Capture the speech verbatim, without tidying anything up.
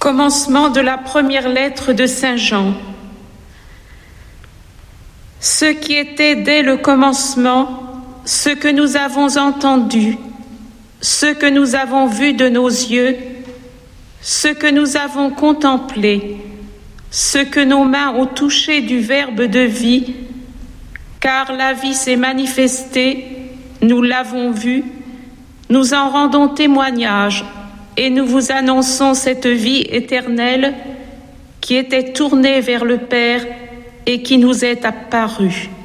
Commencement de la première lettre de Saint Jean. Ce qui était dès le commencement, ce que nous avons entendu, ce que nous avons vu de nos yeux, ce que nous avons contemplé, ce que nos mains ont touché du Verbe de vie, car la vie s'est manifestée, nous l'avons vue, nous en rendons témoignage et nous vous annonçons cette vie éternelle qui était tournée vers le Père et qui nous est apparue.